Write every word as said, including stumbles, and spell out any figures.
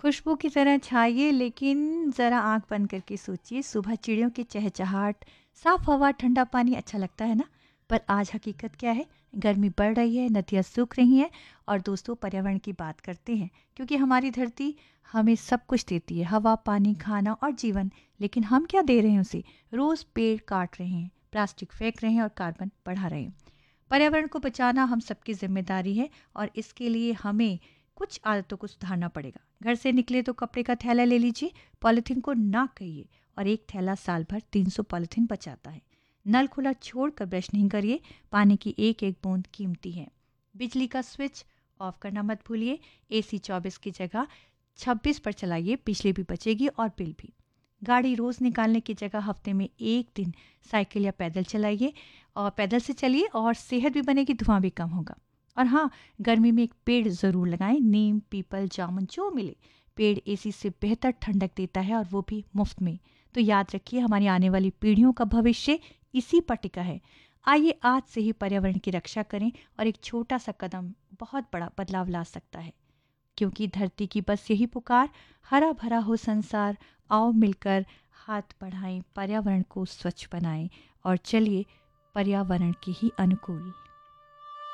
खुशबू की तरह छाइए, लेकिन ज़रा आँख बंद करके सोचिए, सुबह चिड़ियों की चहचहाट, साफ हवा, ठंडा पानी अच्छा लगता है ना? पर आज हकीकत क्या है? गर्मी बढ़ रही है, नदियाँ सूख रही हैं और दोस्तों पर्यावरण की बात करते हैं, क्योंकि हमारी धरती हमें सब कुछ देती है, हवा, पानी, खाना और जीवन। लेकिन हम क्या दे रहे हैं उसे? रोज़ पेड़ काट रहे हैं, प्लास्टिक फेंक रहे हैं और कार्बन बढ़ा रहे हैं। पर्यावरण को बचाना हम सबकी जिम्मेदारी है और इसके लिए हमें कुछ आदतों को सुधारना पड़ेगा। घर से निकले तो कपड़े का थैला ले लीजिए, पॉलीथीन को ना कहिए, और एक थैला साल भर तीन सौ पॉलीथीन बचाता है। नल खुला छोड़कर ब्रश नहीं करिए, पानी की एक एक बूंद कीमती है। बिजली का स्विच ऑफ करना मत भूलिए, एसी चौबीस की जगह छब्बीस पर चलाइए, बिजली भी बचेगी और बिल भी। गाड़ी रोज़ निकालने की जगह हफ्ते में एक दिन साइकिल या पैदल चलाइए, और पैदल से चलिए और सेहत भी बनेगी, धुआं भी कम होगा। और हाँ, गर्मी में एक पेड़ ज़रूर लगाएं, नीम, पीपल, जामुन जो मिले। पेड़ एसी से बेहतर ठंडक देता है और वो भी मुफ्त में। तो याद रखिए, हमारी आने वाली पीढ़ियों का भविष्य इसी पर टिका है। आइए आज से ही पर्यावरण की रक्षा करें, और एक छोटा सा कदम बहुत बड़ा बदलाव ला सकता है। क्योंकि धरती की बस यही पुकार, हरा भरा हो संसार, आओ मिलकर हाथ बढ़ाएं, पर्यावरण को स्वच्छ बनाएं और चलिए पर्यावरण के ही अनुकूल।